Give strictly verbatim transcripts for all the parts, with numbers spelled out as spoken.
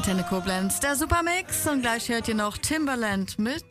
Antenne Koblenz, der Supermix, und gleich hört ihr noch Timbaland mit,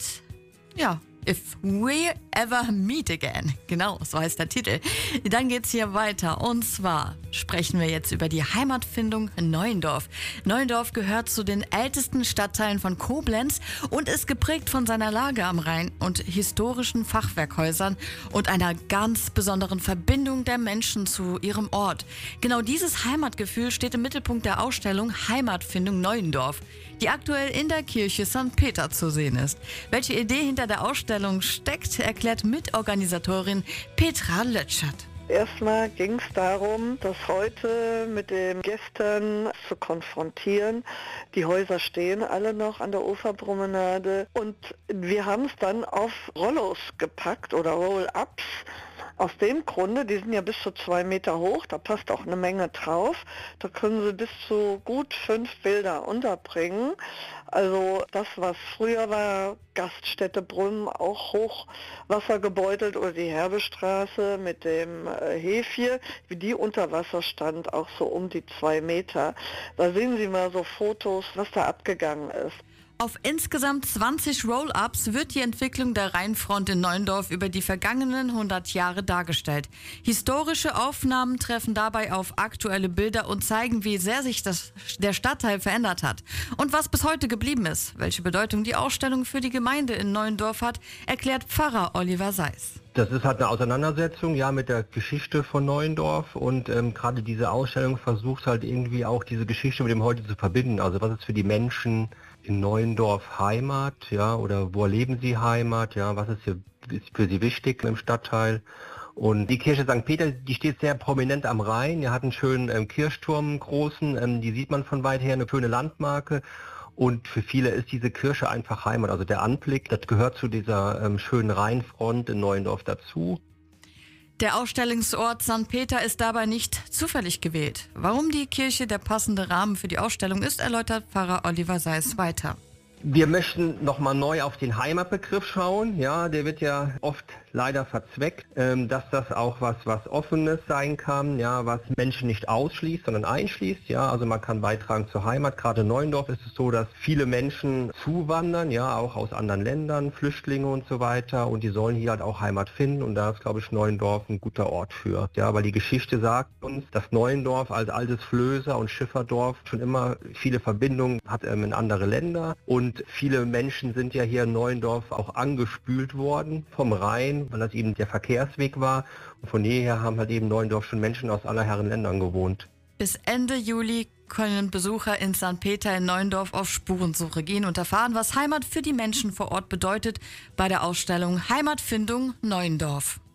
ja, If We Ever Meet Again. Genau, so heißt der Titel. Dann geht's hier weiter. Und zwar sprechen wir jetzt über die Heimatfindung Neuendorf. Neuendorf gehört zu den ältesten Stadtteilen von Koblenz und ist geprägt von seiner Lage am Rhein und historischen Fachwerkhäusern und einer ganz besonderen Verbindung der Menschen zu ihrem Ort. Genau dieses Heimatgefühl steht im Mittelpunkt der Ausstellung Heimatfindung Neuendorf, die aktuell in der Kirche Sankt Peter zu sehen ist. Welche Idee hinter der Ausstellung steckt, erklärt Mitorganisatorin Petra Lötschert. Erstmal ging es darum, das heute mit dem Gestern zu konfrontieren. Die Häuser stehen alle noch an der Uferpromenade und wir haben es dann auf Rollos gepackt oder Roll-Ups. Aus dem Grunde, die sind ja bis zu zwei Meter hoch, da passt auch eine Menge drauf. Da können Sie bis zu gut fünf Bilder unterbringen. Also das, was früher war, Gaststätte Brünn, auch Hochwasser gebeutelt, oder die Herbestraße mit dem äh, Hefje, wie die unter Wasser stand, auch so um die zwei Meter. Da sehen Sie mal so Fotos, was da abgegangen ist. Auf insgesamt zwanzig Roll-Ups wird die Entwicklung der Rheinfront in Neuendorf über die vergangenen hundert Jahre dargestellt. Historische Aufnahmen treffen dabei auf aktuelle Bilder und zeigen, wie sehr sich das, der Stadtteil verändert hat. Und was bis heute geblieben ist, welche Bedeutung die Ausstellung für die Gemeinde in Neuendorf hat, erklärt Pfarrer Oliver Seiß. Das ist halt eine Auseinandersetzung, ja, mit der Geschichte von Neuendorf, und ähm, gerade diese Ausstellung versucht halt irgendwie auch diese Geschichte mit dem Heute zu verbinden. Also was ist für die Menschen in Neuendorf Heimat, ja, oder wo erleben sie Heimat, ja, was ist, hier, ist für sie wichtig im Stadtteil. Und die Kirche Sankt Peter, die steht sehr prominent am Rhein, die hat einen schönen ähm, Kirchturm, einen großen, ähm, die sieht man von weit her, eine schöne Landmarke. Und für viele ist diese Kirche einfach Heimat. Also der Anblick, das gehört zu dieser ähm, schönen Rheinfront in Neuendorf dazu. Der Ausstellungsort Sankt Peter ist dabei nicht zufällig gewählt. Warum die Kirche der passende Rahmen für die Ausstellung ist, erläutert Pfarrer Oliver Seiß weiter. Wir möchten nochmal neu auf den Heimatbegriff schauen. Ja, der wird ja oft leider verzweckt, ähm, dass das auch was, was Offenes sein kann, ja, was Menschen nicht ausschließt, sondern einschließt. Ja, also man kann beitragen zur Heimat. Gerade in Neuendorf ist es so, dass viele Menschen zuwandern, ja, auch aus anderen Ländern, Flüchtlinge und so weiter. Und die sollen hier halt auch Heimat finden. Und da ist, glaube ich, Neuendorf ein guter Ort für. Ja, weil die Geschichte sagt uns, dass Neuendorf als altes Flößer- und Schifferdorf schon immer viele Verbindungen hat ähm, in andere Länder. Und Und viele Menschen sind ja hier in Neuendorf auch angespült worden vom Rhein, weil das eben der Verkehrsweg war. Und von jeher haben halt eben Neuendorf schon Menschen aus aller Herren Ländern gewohnt. Bis Ende Juli können Besucher in Sankt Peter in Neuendorf auf Spurensuche gehen und erfahren, was Heimat für die Menschen vor Ort bedeutet bei der Ausstellung Heimatfindung Neuendorf.